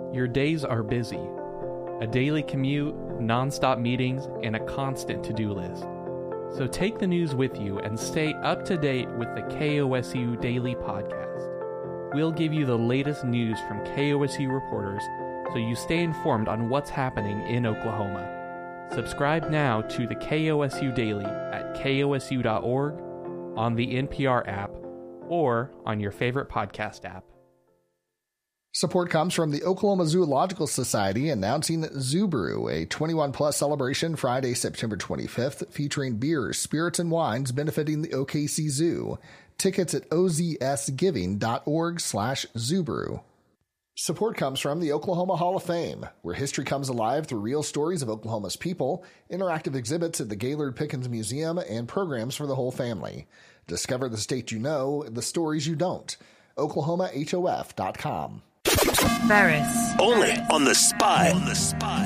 Your days are busy. A daily commute, non-stop meetings, and a constant to-do list. So take the news with you and stay up to date with the KOSU Daily Podcast. We'll give you the latest news from KOSU reporters so you stay informed on what's happening in Oklahoma. Subscribe now to the KOSU Daily at kosu.org, on the NPR app, or on your favorite podcast app. Support comes from the Oklahoma Zoological Society announcing Zoo Brew, a 21-plus celebration Friday, September 25th, featuring beers, spirits, and wines benefiting the OKC Zoo. Tickets at ozsgiving.org/zoobrew. Support comes from the Oklahoma Hall of Fame, where history comes alive through real stories of Oklahoma's people, interactive exhibits at the Gaylord Pickens Museum, and programs for the whole family. Discover the state you know, the stories you don't. OklahomaHOF.com. Ferris. Only on The Spy.